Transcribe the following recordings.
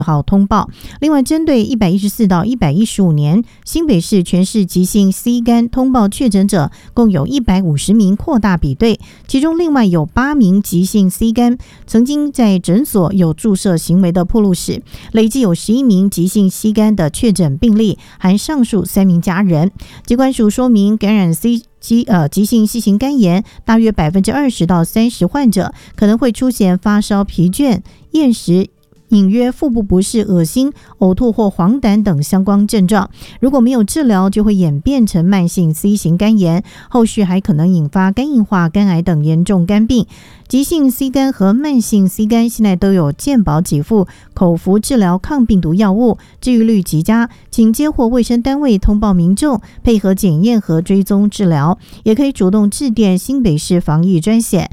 号通报。另外，针对114到115年新北市全市急性 C 肝通报确诊者共有150名扩大比对，其中另外有8名急性 C 肝曾经在诊所有注射行为的暴露史，累计有11名急性 C 肝的确诊病例，含上述3名家人。疾管署说明，感染急性 C 型肝炎大约20%到30%患者可能会出现发烧、疲倦、厌食、隐约腹部不适、恶心、呕吐或黄疸等相关症状，如果没有治疗，就会演变成慢性 C 型肝炎，后续还可能引发肝硬化、肝癌等严重肝病。急性 C 肝和慢性 C 肝现在都有健保给付口服治疗抗病毒药物，治愈率极佳，请接获卫生单位通报民众，配合检验和追踪治疗，也可以主动致电新北市防疫专线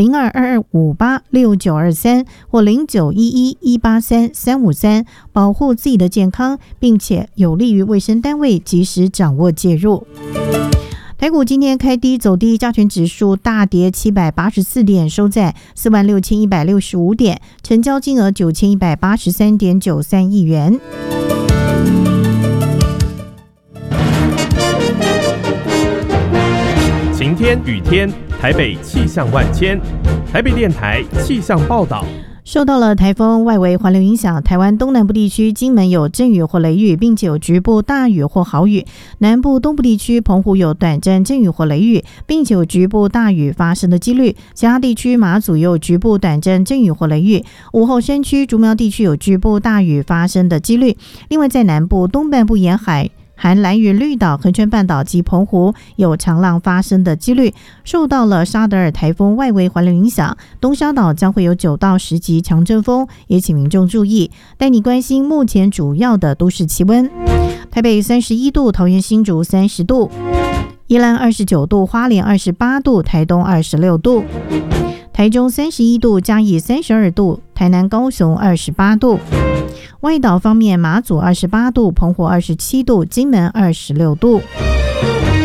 0222586923或0911183353，保护自己的健康，并且有利于卫生单位及时掌握介入。台股今天开低走低，加权指数大跌784点，收在46165点，成交金额9183.93亿元。 晴天雨天，台北气象万千。台北电台气象报道。 受到了台风外围环流影响，台湾东南部地区金门有阵雨或雷雨，并且有局部大雨或豪雨；南部东部地区澎湖有短暂阵雨或雷雨，并且有局部大雨发生的几率。其他地区马祖也有局部短暂阵雨或雷雨，午后山区竹苗地区有局部大雨发生的几率。另外，在南部东半部沿海含兰屿、绿岛、恒春半岛及澎湖有长浪发生的几率。受到了沙德尔台风外围环流影响，东沙岛将会有9到10级强阵风，也请民众注意。带你关心目前主要的都市气温：台北31度，桃园新竹30度，宜兰29度，花莲28度，台东26度，台中31度，嘉义32度，台南高雄28度。外岛方面，马祖28度，澎湖27度，金门26度。